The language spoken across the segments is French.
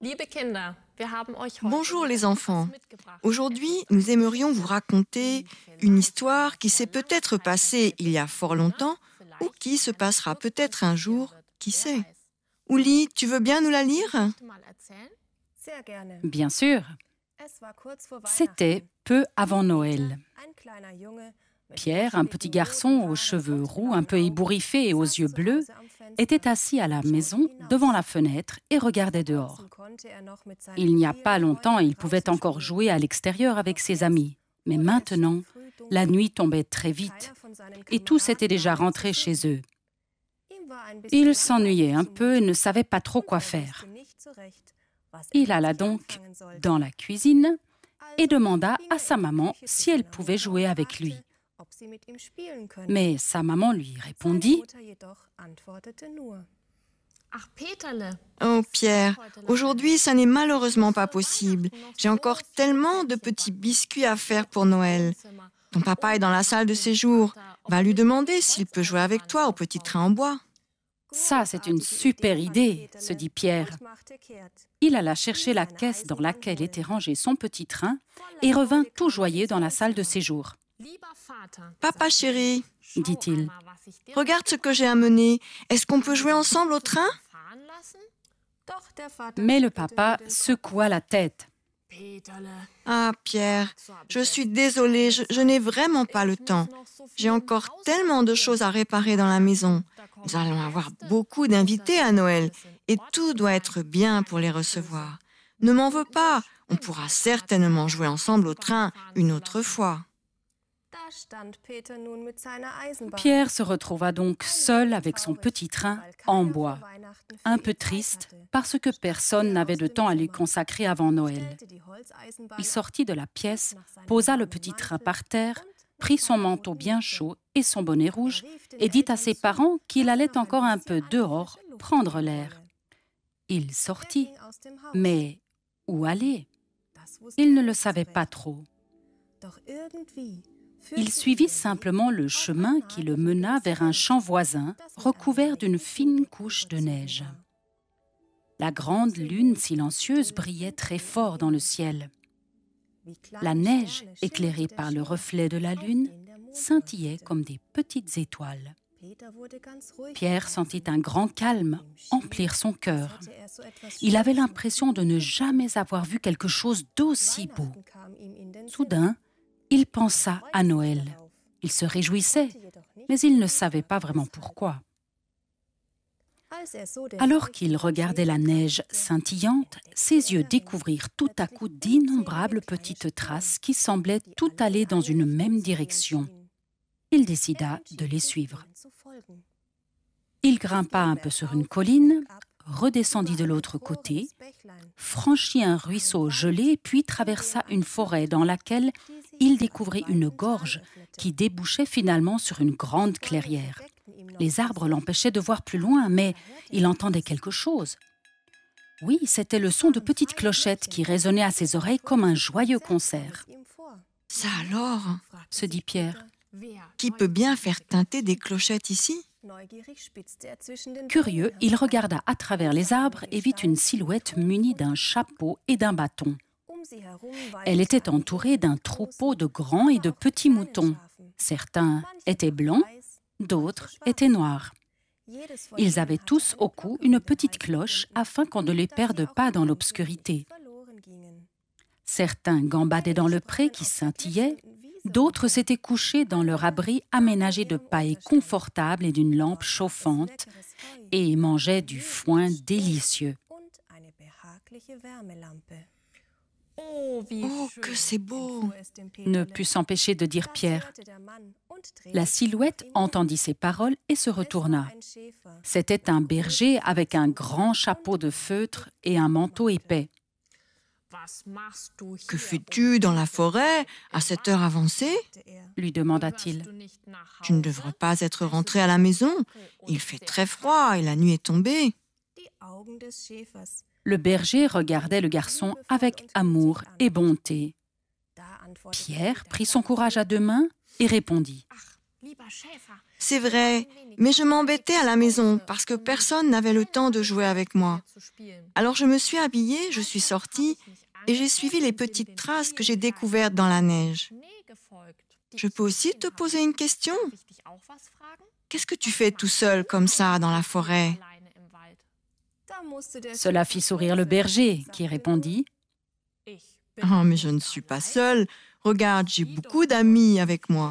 Bonjour les enfants. Aujourd'hui, nous aimerions vous raconter une histoire qui s'est peut-être passée il y a fort longtemps ou qui se passera peut-être un jour, qui sait. Ouli, tu veux bien nous la lire? Bien sûr, c'était peu avant Noël. Pierre, un petit garçon aux cheveux roux, un peu ébouriffé et aux yeux bleus, était assis à la maison devant la fenêtre et regardait dehors. Il n'y a pas longtemps, il pouvait encore jouer à l'extérieur avec ses amis. Mais maintenant, la nuit tombait très vite et tous étaient déjà rentrés chez eux. Il s'ennuyait un peu et ne savait pas trop quoi faire. Il alla donc dans la cuisine et demanda à sa maman si elle pouvait jouer avec lui. Mais sa maman lui répondit « Oh Pierre, aujourd'hui ça n'est malheureusement pas possible. J'ai encore tellement de petits biscuits à faire pour Noël. Ton papa est dans la salle de séjour. Va lui demander s'il peut jouer avec toi au petit train en bois. » « Ça, c'est une super idée, » se dit Pierre. Il alla chercher la caisse dans laquelle était rangé son petit train et revint tout joyeux dans la salle de séjour. « Papa chéri, dit-il. Regarde ce que j'ai amené. Est-ce qu'on peut jouer ensemble au train? » Mais le papa secoua la tête. « Ah Pierre, je suis désolée, je n'ai vraiment pas le temps. J'ai encore tellement de choses à réparer dans la maison. Nous allons avoir beaucoup d'invités à Noël et tout doit être bien pour les recevoir. Ne m'en veux pas, on pourra certainement jouer ensemble au train une autre fois. » Pierre se retrouva donc seul avec son petit train en bois, un peu triste parce que personne n'avait de temps à lui consacrer avant Noël. Il sortit de la pièce, posa le petit train par terre, prit son manteau bien chaud et son bonnet rouge et dit à ses parents qu'il allait encore un peu dehors prendre l'air. Il sortit, mais où aller? Il ne le savait pas trop. Il suivit simplement le chemin qui le mena vers un champ voisin recouvert d'une fine couche de neige. La grande lune silencieuse brillait très fort dans le ciel. La neige, éclairée par le reflet de la lune, scintillait comme des petites étoiles. Pierre sentit un grand calme emplir son cœur. Il avait l'impression de ne jamais avoir vu quelque chose d'aussi beau. Soudain, il pensa à Noël. Il se réjouissait, mais il ne savait pas vraiment pourquoi. Alors qu'il regardait la neige scintillante, ses yeux découvrirent tout à coup d'innombrables petites traces qui semblaient toutes aller dans une même direction. Il décida de les suivre. Il grimpa un peu sur une colline, redescendit de l'autre côté, franchit un ruisseau gelé, puis traversa une forêt dans laquelle il découvrit une gorge qui débouchait finalement sur une grande clairière. Les arbres l'empêchaient de voir plus loin, mais il entendait quelque chose. Oui, c'était le son de petites clochettes qui résonnaient à ses oreilles comme un joyeux concert. « Ça alors ?» se dit Pierre. « Qui peut bien faire tinter des clochettes ici ?» Curieux, il regarda à travers les arbres et vit une silhouette munie d'un chapeau et d'un bâton. Elle était entourée d'un troupeau de grands et de petits moutons. Certains étaient blancs, d'autres étaient noirs. Ils avaient tous au cou une petite cloche afin qu'on ne les perde pas dans l'obscurité. Certains gambadaient dans le pré qui scintillait, d'autres s'étaient couchés dans leur abri aménagé de paille confortable et d'une lampe chauffante et mangeaient du foin délicieux. « Oh, que c'est beau !» ne put s'empêcher de dire Pierre. La silhouette entendit ces paroles et se retourna. C'était un berger avec un grand chapeau de feutre et un manteau épais. « Que fais-tu dans la forêt à cette heure avancée ?» lui demanda-t-il. « Tu ne devrais pas être rentré à la maison. Il fait très froid et la nuit est tombée. » Le berger regardait le garçon avec amour et bonté. Pierre prit son courage à deux mains et répondit. C'est vrai, mais je m'embêtais à la maison parce que personne n'avait le temps de jouer avec moi. Alors je me suis habillée, je suis sortie et j'ai suivi les petites traces que j'ai découvertes dans la neige. Je peux aussi te poser une question? Qu'est-ce que tu fais tout seul comme ça dans la forêt? Cela fit sourire le berger, qui répondit « Oh, mais je ne suis pas seule. Regarde, j'ai beaucoup d'amis avec moi. »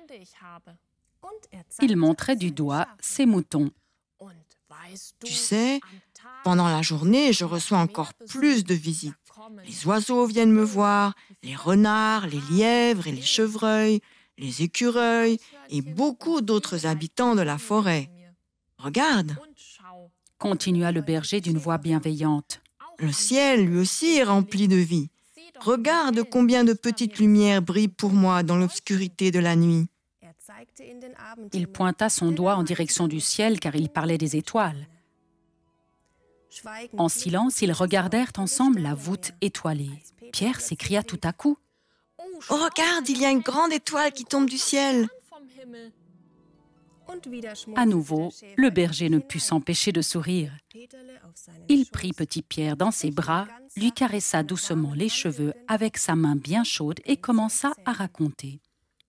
Il montrait du doigt ses moutons. Tu sais, pendant la journée, je reçois encore plus de visites. Les oiseaux viennent me voir, les renards, les lièvres et les chevreuils, les écureuils et beaucoup d'autres habitants de la forêt. Regarde, Continua le berger d'une voix bienveillante. le ciel lui aussi est rempli de vie. Regarde combien de petites lumières brillent pour moi dans l'obscurité de la nuit. Il pointa son doigt en direction du ciel car il parlait des étoiles. En silence, ils regardèrent ensemble la voûte étoilée. Pierre s'écria tout à coup. « Oh, regarde, il y a une grande étoile qui tombe du ciel. » À nouveau, le berger ne put s'empêcher de sourire. Il prit petit Pierre dans ses bras, lui caressa doucement les cheveux avec sa main bien chaude et commença à raconter.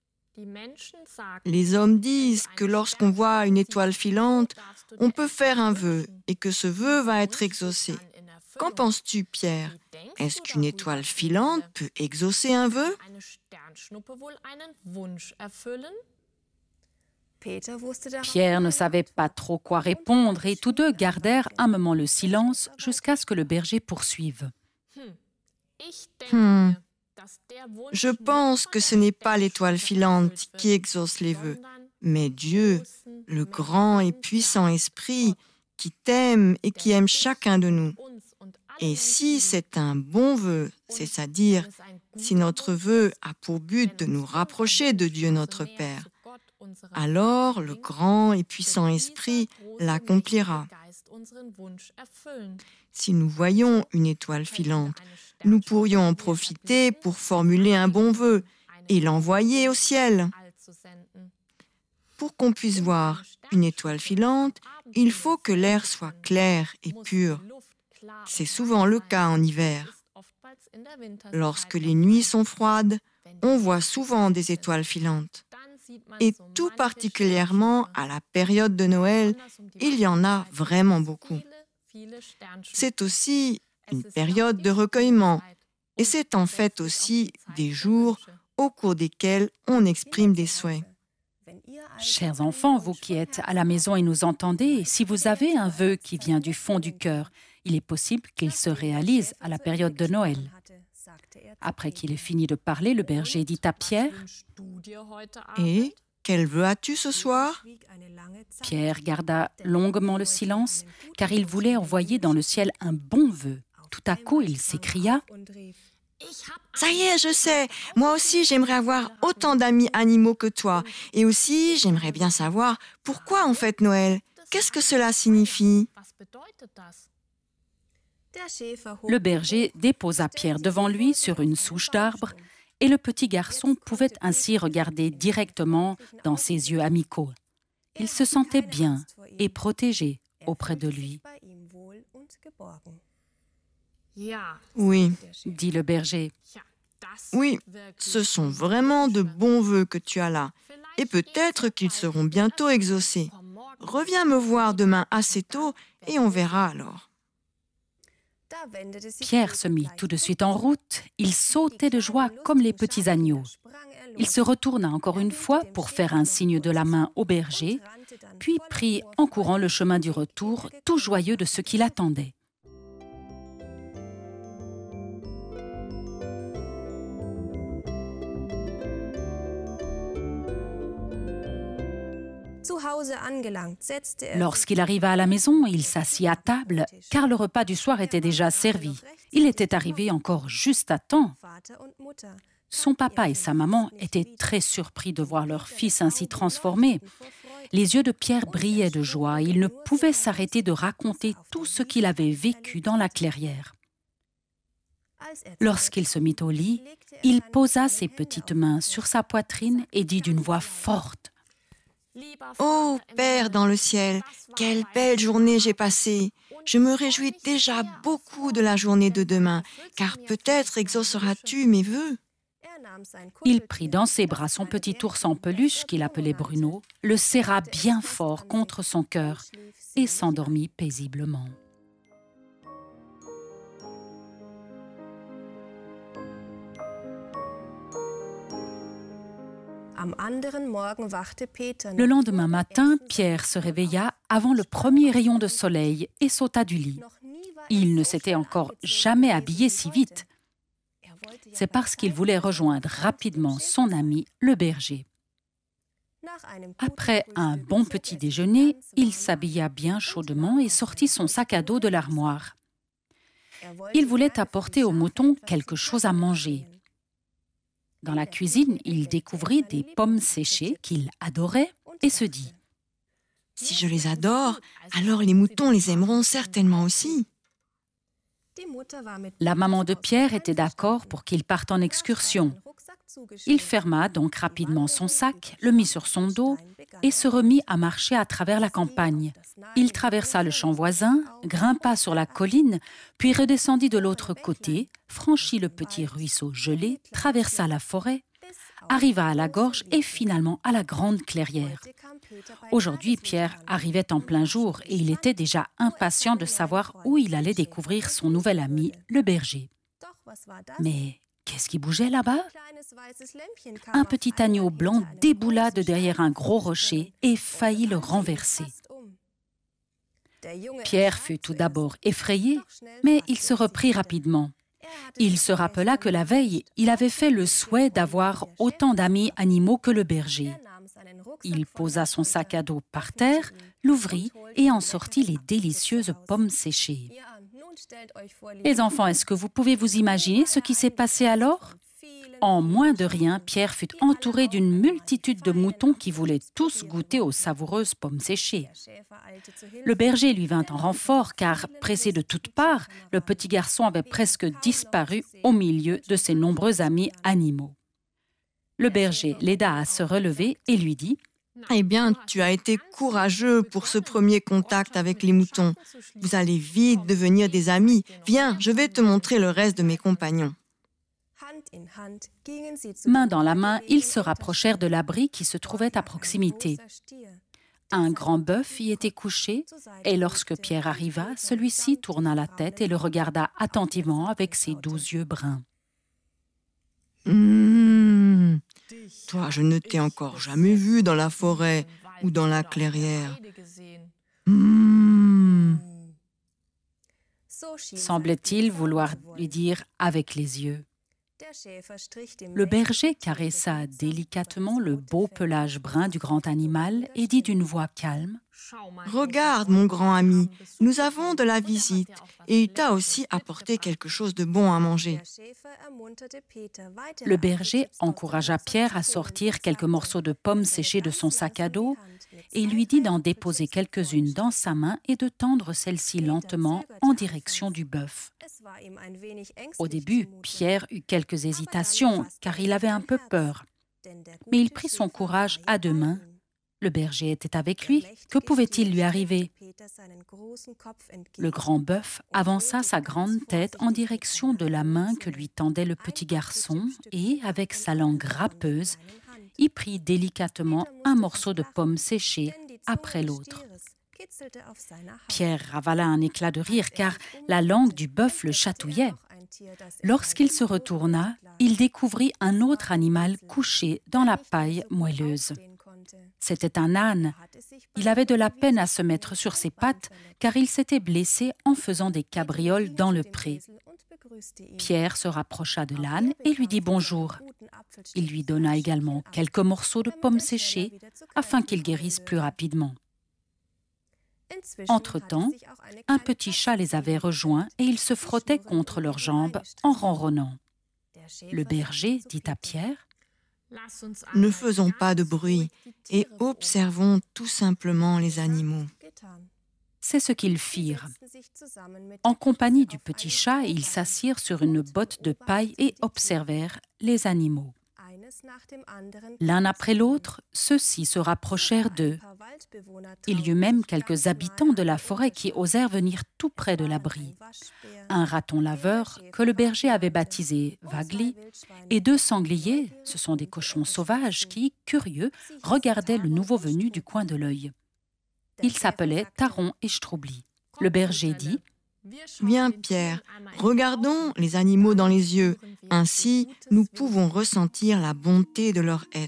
Les hommes disent que lorsqu'on voit une étoile filante, on peut faire un vœu et que ce vœu va être exaucé. Qu'en penses-tu, Pierre? Est-ce qu'une étoile filante peut exaucer un vœu? Pierre ne savait pas trop quoi répondre et tous deux gardèrent un moment le silence jusqu'à ce que le berger poursuive. Je pense que ce n'est pas l'étoile filante qui exauce les vœux, mais Dieu, le grand et puissant Esprit, qui t'aime et qui aime chacun de nous. Et si c'est un bon vœu, c'est-à-dire si notre vœu a pour but de nous rapprocher de Dieu notre Père, alors le grand et puissant Esprit l'accomplira. Si nous voyons une étoile filante, nous pourrions en profiter pour formuler un bon vœu et l'envoyer au ciel. Pour qu'on puisse voir une étoile filante, il faut que l'air soit clair et pur. C'est souvent le cas en hiver. Lorsque les nuits sont froides, on voit souvent des étoiles filantes. Et tout particulièrement à la période de Noël, il y en a vraiment beaucoup. C'est aussi une période de recueillement et c'est en fait aussi des jours au cours desquels on exprime des souhaits. Chers enfants, vous qui êtes à la maison et nous entendez, si vous avez un vœu qui vient du fond du cœur, il est possible qu'il se réalise à la période de Noël. Après qu'il ait fini de parler, le berger dit à Pierre « Et quel vœu as-tu ce soir ?» Pierre garda longuement le silence, car il voulait envoyer dans le ciel un bon vœu. Tout à coup, il s'écria « Ça y est, je sais, moi aussi j'aimerais avoir autant d'amis animaux que toi. Et aussi, j'aimerais bien savoir pourquoi on fête Noël. Qu'est-ce que cela signifie ?» Le berger déposa Pierre devant lui sur une souche d'arbre et le petit garçon pouvait ainsi regarder directement dans ses yeux amicaux. Il se sentait bien et protégé auprès de lui. « Oui, Dit le berger. oui, ce sont vraiment de bons vœux que tu as là. Et peut-être qu'ils seront bientôt exaucés. Reviens me voir demain assez tôt et on verra alors. » Pierre se mit tout de suite en route. Il sautait de joie comme les petits agneaux. Il se retourna encore une fois pour faire un signe de la main au berger, puis prit en courant le chemin du retour, tout joyeux de ce qui l'attendait. Lorsqu'il arriva à la maison, il s'assit à table, car le repas du soir était déjà servi. Il était arrivé encore juste à temps. Son papa et sa maman étaient très surpris de voir leur fils ainsi transformé. Les yeux de Pierre brillaient de joie et il ne pouvait s'arrêter de raconter tout ce qu'il avait vécu dans la clairière. Lorsqu'il se mit au lit, il posa ses petites mains sur sa poitrine et dit d'une voix forte Ô Père dans le ciel, quelle belle journée j'ai passée. Je me réjouis déjà beaucoup de la journée de demain, car peut-être exauceras-tu mes vœux. Il prit dans ses bras son petit ours en peluche qu'il appelait Bruno, le serra bien fort contre son cœur et s'endormit paisiblement. Le lendemain matin, Pierre se réveilla avant le premier rayon de soleil et sauta du lit. Il ne s'était encore jamais habillé si vite. C'est parce qu'il voulait rejoindre rapidement son ami, le berger. Après un bon petit déjeuner, il s'habilla bien chaudement et sortit son sac à dos de l'armoire. Il voulait apporter aux moutons quelque chose à manger. Dans la cuisine, il découvrit des pommes séchées qu'il adorait et se dit « Si je les adore, alors les moutons les aimeront certainement aussi. » La maman de Pierre était d'accord pour qu'il parte en excursion. Il ferma donc rapidement son sac, le mit sur son dos et se remit à marcher à travers la campagne. Il traversa le champ voisin, grimpa sur la colline, puis redescendit de l'autre côté, franchit le petit ruisseau gelé, traversa la forêt, arriva à la gorge et finalement à la grande clairière. Aujourd'hui, Pierre arrivait en plein jour et il était déjà impatient de savoir où il allait découvrir son nouvel ami, le berger. Mais qu'est-ce qui bougeait là-bas? Un petit agneau blanc déboula de derrière un gros rocher et faillit le renverser. Pierre fut tout d'abord effrayé, mais il se reprit rapidement. Il se rappela que la veille, il avait fait le souhait d'avoir autant d'amis animaux que le berger. Il posa son sac à dos par terre, l'ouvrit et en sortit les délicieuses pommes séchées. Les enfants, est-ce que vous pouvez vous imaginer ce qui s'est passé alors? En moins de rien, Pierre fut entouré d'une multitude de moutons qui voulaient tous goûter aux savoureuses pommes séchées. Le berger lui vint en renfort car, pressé de toutes parts, le petit garçon avait presque disparu au milieu de ses nombreux amis animaux. Le berger l'aida à se relever et lui dit « Eh bien, tu as été courageux pour ce premier contact avec les moutons. Vous allez vite devenir des amis. Viens, je vais te montrer le reste de mes compagnons. » Main dans la main, ils se rapprochèrent de l'abri qui se trouvait à proximité. Un grand bœuf y était couché et lorsque Pierre arriva, celui-ci tourna la tête et le regarda attentivement avec ses doux yeux bruns. Toi, je ne t'ai encore jamais vu dans la forêt ou dans la clairière. Semblait-il vouloir lui dire avec les yeux. Le berger caressa délicatement le beau pelage brun du grand animal et dit d'une voix calme « Regarde, mon grand ami, nous avons de la visite et il t'a aussi apporté quelque chose de bon à manger. » Le berger encouragea Pierre à sortir quelques morceaux de pommes séchées de son sac à dos et lui dit d'en déposer quelques-unes dans sa main et de tendre celles-ci lentement en direction du bœuf. Au début, Pierre eut quelques hésitations car il avait un peu peur. Mais il prit son courage à deux mains. Le berger était avec lui. Que pouvait-il lui arriver? Le grand bœuf avança sa grande tête en direction de la main que lui tendait le petit garçon et, avec sa langue râpeuse, y prit délicatement un morceau de pomme séchée après l'autre. Pierre ravala un éclat de rire car la langue du bœuf le chatouillait. Lorsqu'il se retourna, il découvrit un autre animal couché dans la paille moelleuse. C'était un âne. Il avait de la peine à se mettre sur ses pattes car il s'était blessé en faisant des cabrioles dans le pré. Pierre se rapprocha de l'âne et lui dit bonjour. Il lui donna également quelques morceaux de pommes séchées afin qu'il guérisse plus rapidement. Entre-temps, un petit chat les avait rejoints et ils se frottaient contre leurs jambes en ronronnant. Le berger dit à Pierre « Ne faisons pas de bruit et observons tout simplement les animaux. » C'est ce qu'ils firent. En compagnie du petit chat, ils s'assirent sur une botte de paille et observèrent les animaux. L'un après l'autre, ceux-ci se rapprochèrent d'eux. Il y eut même quelques habitants de la forêt qui osèrent venir tout près de l'abri. Un raton laveur, que le berger avait baptisé Wagli, et 2 sangliers, ce sont des cochons sauvages qui, curieux, regardaient le nouveau venu du coin de l'œil. Ils s'appelaient Taron et Stroubli. Le berger dit: « Viens, Pierre, regardons les animaux dans les yeux. Ainsi, nous pouvons ressentir la bonté de leur être. »